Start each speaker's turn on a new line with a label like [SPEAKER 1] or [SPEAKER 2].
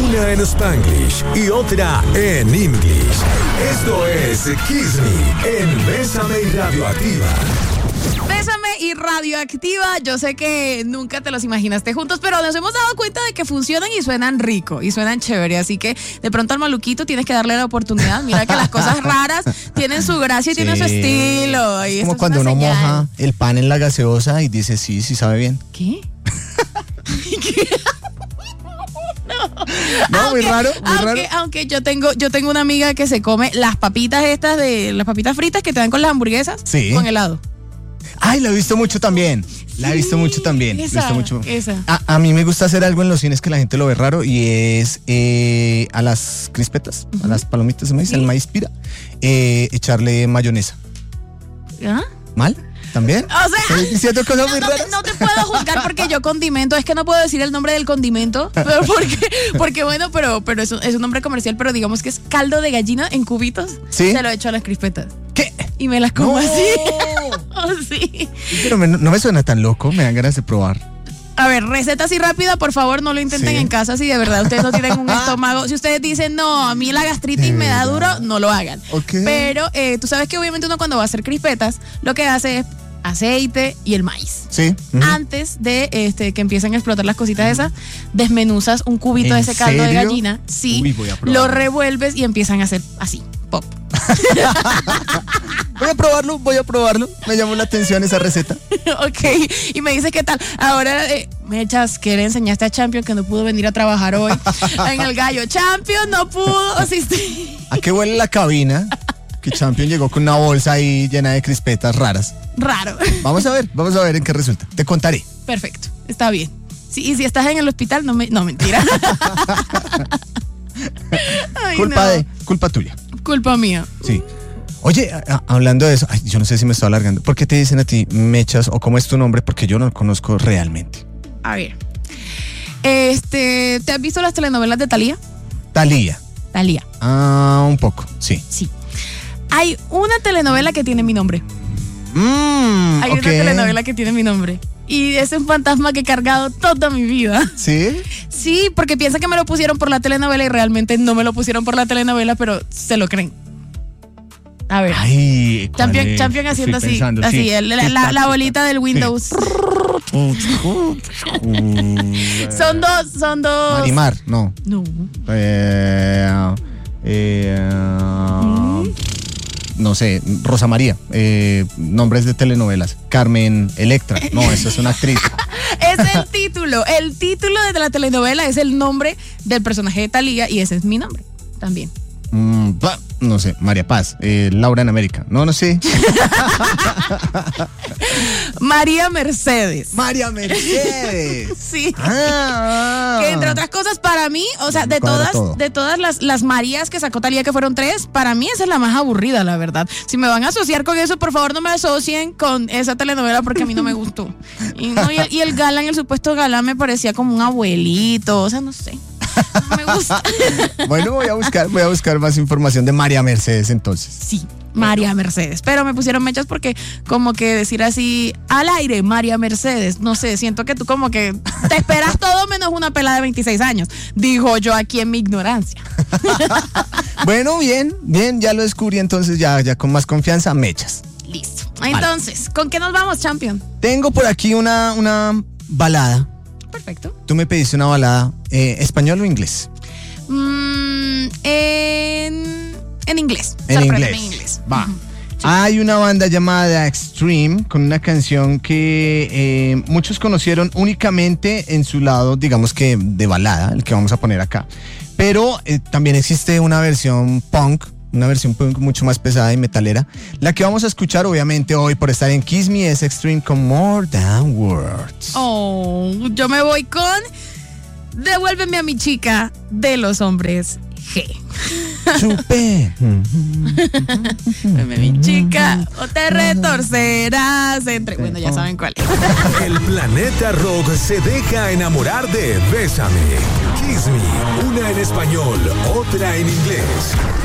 [SPEAKER 1] una en Spanglish y otra en English. Esto es Kiss Me en Bésame y Radioactiva.
[SPEAKER 2] Bésame y Radioactiva. Yo sé que nunca te los imaginaste juntos, pero nos hemos dado cuenta de que funcionan y suenan rico y suenan chévere. Así que de pronto al maluquito tienes que darle la oportunidad. Mira que las cosas raras tienen su gracia y tienen su estilo. Y
[SPEAKER 3] como cuando uno moja el pan en la gaseosa y dice, sí sabe bien.
[SPEAKER 2] ¿Qué?
[SPEAKER 3] No, muy raro.
[SPEAKER 2] Aunque yo tengo una amiga que se come las papitas las papitas fritas que te dan con las hamburguesas con helado.
[SPEAKER 3] Ay, la he visto mucho también.
[SPEAKER 2] Esa.
[SPEAKER 3] A mí me gusta hacer algo en los cines que la gente lo ve raro y es a las crispetas, a las palomitas de maíz, al maíz pira, echarle mayonesa.
[SPEAKER 2] ¿Ah?
[SPEAKER 3] ¿Mal? ¿También?
[SPEAKER 2] O sea,
[SPEAKER 3] ¿estoy diciendo cosas muy raras?
[SPEAKER 2] No te puedo juzgar porque yo condimento. Es que no puedo decir el nombre del condimento, pero porque bueno, pero es un nombre comercial, pero digamos que es caldo de gallina en cubitos.
[SPEAKER 3] ¿Sí?
[SPEAKER 2] Se lo echo a las crispetas.
[SPEAKER 3] ¿Qué?
[SPEAKER 2] Y me las como así.
[SPEAKER 3] Oh,
[SPEAKER 2] sí.
[SPEAKER 3] Pero no me suena tan loco, me dan ganas de probar.
[SPEAKER 2] A ver, receta así rápida, por favor, no lo intenten en casa si de verdad ustedes no tienen un estómago. Si ustedes dicen, no, a mí la gastritis me da duro, no lo hagan.
[SPEAKER 3] Okay.
[SPEAKER 2] Pero tú sabes que obviamente uno cuando va a hacer crispetas, lo que hace es aceite y el maíz.
[SPEAKER 3] Sí.
[SPEAKER 2] Antes de que empiecen a explotar las cositas esas, desmenuzas un cubito de ese caldo de gallina. Sí.
[SPEAKER 3] Uy,
[SPEAKER 2] lo revuelves y empiezan a hacer así, pop.
[SPEAKER 3] Voy a probarlo. Me llamó la atención esa receta.
[SPEAKER 2] Ok, y me dices qué tal. Ahora, Mechas, ¿qué le enseñaste a Champion que no pudo venir a trabajar hoy en el gallo? Champion no pudo asistir.
[SPEAKER 3] ¿A qué huele la cabina? Que Champion llegó con una bolsa ahí llena de crispetas raras.
[SPEAKER 2] Raro.
[SPEAKER 3] Vamos a ver en qué resulta. Te contaré.
[SPEAKER 2] Perfecto, está bien. Sí, y si estás en el hospital, no, mentira. Ay,
[SPEAKER 3] Culpa tuya.
[SPEAKER 2] Culpa mía.
[SPEAKER 3] Sí. Oye, hablando de eso, yo no sé si me estoy alargando. ¿Por qué te dicen a ti Mechas o cómo es tu nombre? Porque yo no lo conozco realmente.
[SPEAKER 2] A ver. ¿Te has visto las telenovelas de Thalía?
[SPEAKER 3] Thalía. Un poco, sí.
[SPEAKER 2] Sí. Hay una telenovela que tiene mi nombre. Hay una telenovela que tiene mi nombre. Y es un fantasma que he cargado toda mi vida.
[SPEAKER 3] ¿Sí?
[SPEAKER 2] Sí, porque piensan que me lo pusieron por la telenovela y realmente no me lo pusieron por la telenovela, pero se lo creen. A ver.
[SPEAKER 3] Ay,
[SPEAKER 2] Champion haciendo así, sí. La bolita del Windows. Son dos.
[SPEAKER 3] Marimar, no.
[SPEAKER 2] No.
[SPEAKER 3] No sé, Rosa María, nombres de telenovelas. Carmen Electra, no, esa es una actriz.
[SPEAKER 2] Es el título de la telenovela es el nombre del personaje de Thalía y ese es mi nombre también.
[SPEAKER 3] No sé, María Paz, Laura en América, no sé.
[SPEAKER 2] María Mercedes.
[SPEAKER 3] Sí.
[SPEAKER 2] Que entre otras cosas para mí, o sea, de todas las Marías que sacó Thalía, que fueron 3, para mí esa es la más aburrida, la verdad. Si me van a asociar con eso, por favor no me asocien con esa telenovela porque a mí no me gustó. Y el galán, el supuesto galán me parecía como un abuelito, o sea, no sé. No me gusta.
[SPEAKER 3] Bueno, voy a buscar más información de María Mercedes entonces.
[SPEAKER 2] Sí, María Mercedes. Pero me pusieron Mechas porque como que decir así al aire, María Mercedes, no sé, siento que tú como que te esperas todo menos una pela de 26 años. Digo yo aquí en mi ignorancia.
[SPEAKER 3] Bueno, bien, ya lo descubrí entonces, ya con más confianza, Mechas.
[SPEAKER 2] Listo. Entonces, ¿con qué nos vamos, Champion?
[SPEAKER 3] Tengo por aquí una balada.
[SPEAKER 2] Perfecto.
[SPEAKER 3] Tú me pediste una balada, ¿español o inglés?
[SPEAKER 2] En inglés.
[SPEAKER 3] En inglés. Va. Sí. Hay una banda llamada Extreme con una canción que muchos conocieron únicamente en su lado, digamos que de balada, el que vamos a poner acá. Pero también existe una versión punk mucho más pesada y metalera. La que vamos a escuchar obviamente hoy por estar en Kiss Me es Extreme con More Than Words.
[SPEAKER 2] Oh, yo me voy con Devuélveme a mi chica de los hombres G.
[SPEAKER 3] Chupe.
[SPEAKER 2] Devuélveme a mi chica o te retorcerás entre... Bueno, ya saben cuál es.
[SPEAKER 1] El planeta rock se deja enamorar de Bésame. Kiss Me, una en español, otra en inglés.